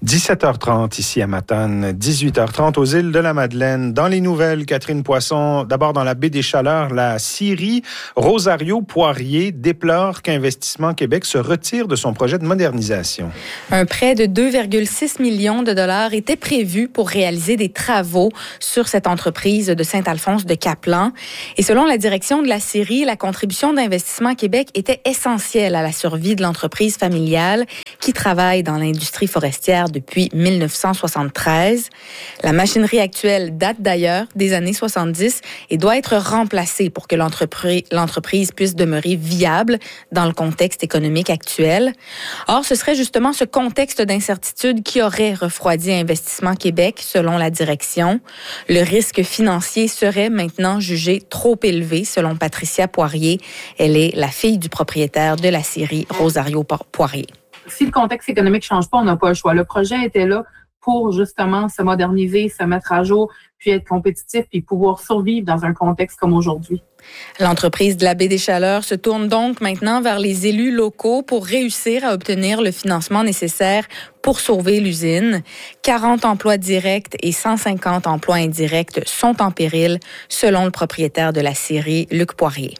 17h30 ici à Matane, 18h30 aux îles de la Madeleine. Dans les nouvelles, Catherine Poisson, d'abord dans la baie des Chaleurs, la scierie Rosario Poirier déplore qu'Investissement Québec se retire de son projet de modernisation. Un prêt de 2,6 millions de dollars était prévu pour réaliser des travaux sur cette entreprise de Saint-Alphonse de Caplan. Et selon la direction de la scierie, la contribution d'Investissement Québec était essentielle à la survie de l'entreprise familiale qui travaille dans l'industrie forestière depuis 1973. La machinerie actuelle date d'ailleurs des années 70 et doit être remplacée pour que l'entreprise puisse demeurer viable dans le contexte économique actuel. Or, ce serait justement ce contexte d'incertitude qui aurait refroidi Investissement Québec, selon la direction. Le risque financier serait maintenant jugé trop élevé, selon Patricia Poirier. Elle est la fille du propriétaire de la scierie Rosario Poirier. Si le contexte économique ne change pas, on n'a pas le choix. Le projet était là pour justement se moderniser, se mettre à jour, puis être compétitif, puis pouvoir survivre dans un contexte comme aujourd'hui. L'entreprise de la baie des Chaleurs se tourne donc maintenant vers les élus locaux pour réussir à obtenir le financement nécessaire pour sauver l'usine. 40 emplois directs et 150 emplois indirects sont en péril, selon le propriétaire de la scierie, Luc Poirier.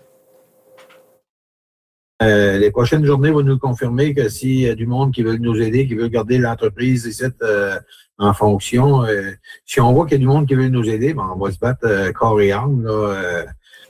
Les prochaines journées vont nous confirmer que s'il y a du monde qui veut nous aider, qui veut garder l'entreprise ici en fonction, si on voit qu'il y a du monde qui veut nous aider, ben on va se battre corps et âme, là.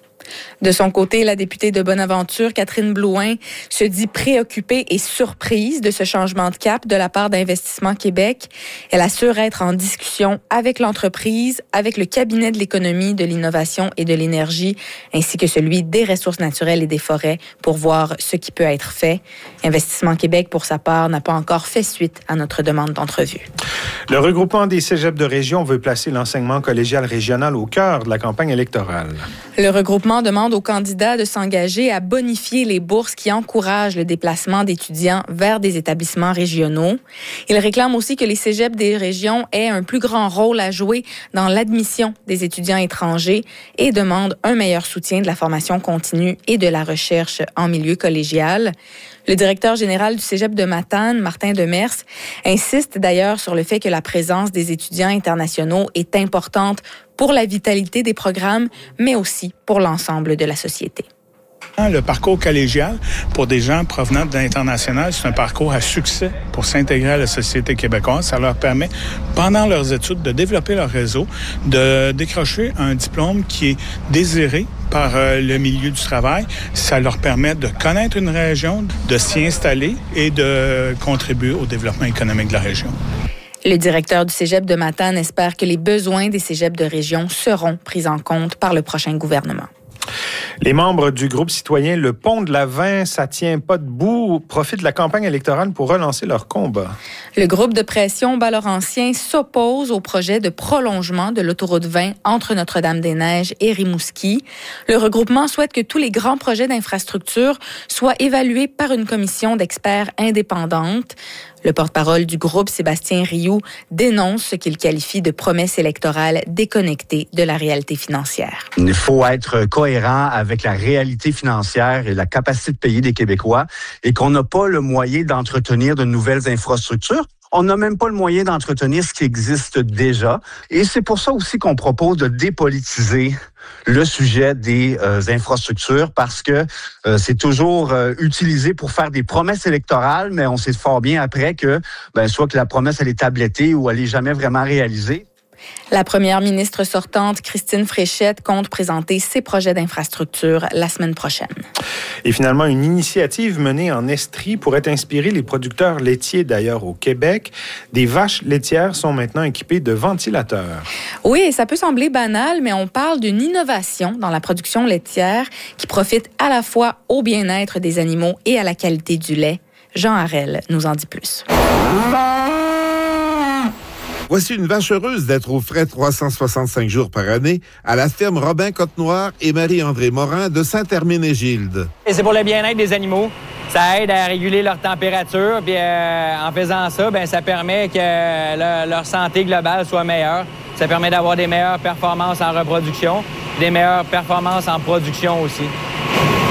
De son côté, la députée de Bonaventure, Catherine Blouin, se dit préoccupée et surprise de ce changement de cap de la part d'Investissement Québec. Elle assure être en discussion avec l'entreprise, avec le cabinet de l'économie, de l'innovation et de l'énergie, ainsi que celui des ressources naturelles et des forêts pour voir ce qui peut être fait. Investissement Québec, pour sa part, n'a pas encore fait suite à notre demande d'entrevue. Le regroupement des cégeps de région veut placer l'enseignement collégial régional au cœur de la campagne électorale. Le regroupement demande aux candidats de s'engager à bonifier les bourses qui encouragent le déplacement d'étudiants vers des établissements régionaux. Il réclame aussi que les cégeps des régions aient un plus grand rôle à jouer dans l'admission des étudiants étrangers et demande un meilleur soutien de la formation continue et de la recherche en milieu collégial. Le directeur général du cégep de Matane, Martin Demers, insiste d'ailleurs sur le fait que la présence des étudiants internationaux est importante pour la vitalité des programmes, mais aussi pour l'ensemble de la société. Le parcours collégial, pour des gens provenant de l'international, c'est un parcours à succès pour s'intégrer à la société québécoise. Ça leur permet, pendant leurs études, de développer leur réseau, de décrocher un diplôme qui est désiré par le milieu du travail. Ça leur permet de connaître une région, de s'y installer et de contribuer au développement économique de la région. Le directeur du cégep de Matane espère que les besoins des cégeps de région seront pris en compte par le prochain gouvernement. Les membres du groupe citoyen Le Pont de la Vin, ça tient pas debout, profitent de la campagne électorale pour relancer leur combat. Le groupe de pression bas-laurentien s'oppose au projet de prolongement de l'autoroute 20 entre Notre-Dame-des-Neiges et Rimouski. Le regroupement souhaite que tous les grands projets d'infrastructure soient évalués par une commission d'experts indépendante. Le porte-parole du groupe, Sébastien Rioux, dénonce ce qu'il qualifie de promesses électorales déconnectées de la réalité financière. Il faut être cohérent avec la réalité financière et la capacité de payer des Québécois et qu'on n'a pas le moyen d'entretenir de nouvelles infrastructures. On n'a même pas le moyen d'entretenir ce qui existe déjà. Et c'est pour ça aussi qu'on propose de dépolitiser le sujet des infrastructures parce que c'est toujours utilisé pour faire des promesses électorales, mais on sait fort bien après que soit que la promesse elle est tablettée ou elle est jamais vraiment réalisée. La première ministre sortante, Christine Fréchette, compte présenter ses projets d'infrastructure la semaine prochaine. Et finalement, une initiative menée en Estrie pourrait inspirer les producteurs laitiers d'ailleurs au Québec. Des vaches laitières sont maintenant équipées de ventilateurs. Oui, et ça peut sembler banal, mais on parle d'une innovation dans la production laitière qui profite à la fois au bien-être des animaux et à la qualité du lait. Jean Harel nous en dit plus. Voici une vache heureuse d'être au frais 365 jours par année à la ferme Robin Côte-Noire et Marie-André Morin de Saint-Hermine-et-Gilde. Et c'est pour le bien-être des animaux. Ça aide à réguler leur température, puis en faisant ça, ça permet que leur santé globale soit meilleure. Ça permet d'avoir des meilleures performances en reproduction, des meilleures performances en production aussi.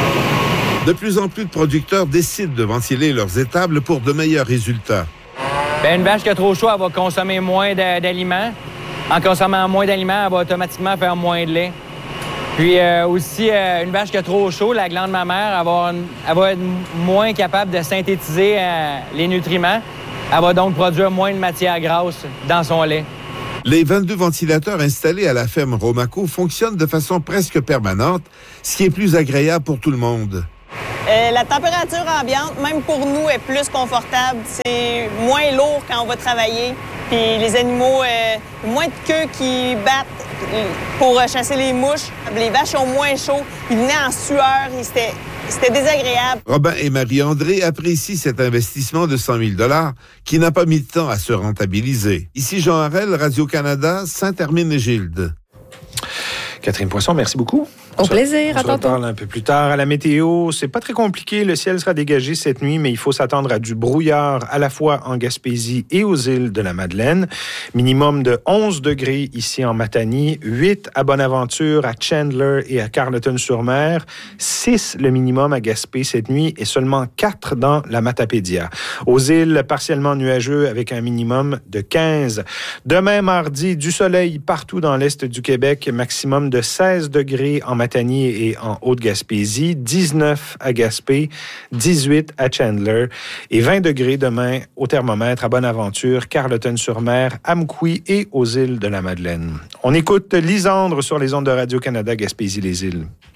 De plus en plus de producteurs décident de ventiler leurs étables pour de meilleurs résultats. Bien, une vache qui a trop chaud, elle va consommer moins d'aliments. En consommant moins d'aliments, elle va automatiquement faire moins de lait. Puis aussi, une vache qui a trop chaud, la glande mammaire, elle va être moins capable de synthétiser les nutriments. Elle va donc produire moins de matière grasse dans son lait. Les 22 ventilateurs installés à la ferme Romaco fonctionnent de façon presque permanente, ce qui est plus agréable pour tout le monde. La température ambiante, même pour nous, est plus confortable. C'est moins lourd quand on va travailler. Puis les animaux, moins de queues qui battent pour chasser les mouches. Les vaches ont moins chaud. Ils venaient en sueur et c'était désagréable. Robin et Marie-André apprécient cet investissement de 100 000 $ qui n'a pas mis de temps à se rentabiliser. Ici Jean Harel, Radio-Canada, Saint-Hermine-et-Gildes. Catherine Poisson, merci beaucoup. Au plaisir, à tantôt. On se reparle un peu plus tard. À la météo, c'est pas très compliqué. Le ciel sera dégagé cette nuit, mais il faut s'attendre à du brouillard à la fois en Gaspésie et aux îles de la Madeleine. Minimum de 11 degrés ici en Matanie, 8 à Bonaventure, à Chandler et à Carleton-sur-Mer, 6 le minimum à Gaspé cette nuit et seulement 4 dans la Matapédia. Aux îles, partiellement nuageux avec un minimum de 15. Demain, mardi, du soleil partout dans l'est du Québec, maximum de 16 degrés en Matanie et en Haute-Gaspésie, 19 à Gaspé, 18 à Chandler et 20 degrés demain au thermomètre à Bonaventure, Carleton-sur-Mer, Amqui et aux îles de la Madeleine. On écoute Lisandre sur les ondes de Radio-Canada Gaspésie-les-Îles.